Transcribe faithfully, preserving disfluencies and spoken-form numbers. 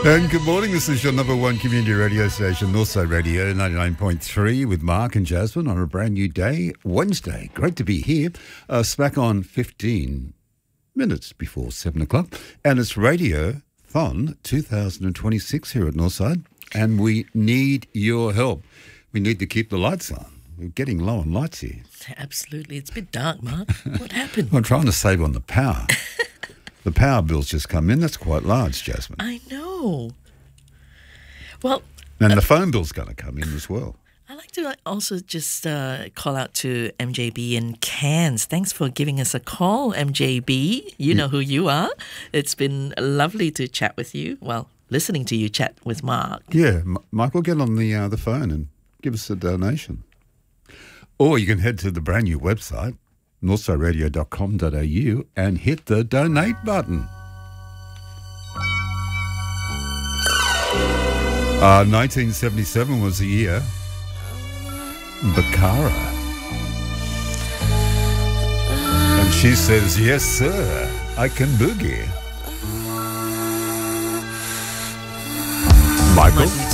And good morning, this is your number one community radio station, Northside Radio ninety-nine point three with Mark and Jasmine on a brand new day, Wednesday. Great to be here. Uh, smack on fifteen minutes before seven o'clock. And it's Radio-thon twenty twenty-six here at Northside. And we need your help. We need to keep the lights on. We're getting low on lights here. Absolutely. It's a bit dark, Mark. What happened? I'm trying to save on the power. The power bill's just come in. That's quite large, Jasmine. I know. Well, and uh, the phone bill's going to come in as well. I'd like to also just uh, call out to M J B in Cairns. Thanks for giving us a call, M J B. You know who you are. It's been lovely to chat with you. Well, listening to you chat with Mark. Yeah, M- Michael, get on the uh, the phone and give us a donation. Or you can head to the brand new website, northside radio dot com dot a u, and hit the donate button. Uh, nineteen seventy-seven was the year. Bakara. And she says, yes, sir, I can boogie. Michael?